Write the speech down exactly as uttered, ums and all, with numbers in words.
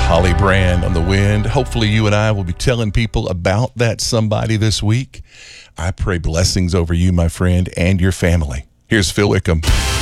Holly Brand on The Wind. Hopefully you and I will be telling people about that somebody this week. I pray blessings over you, my friend, and your family. Here's Phil Wickham.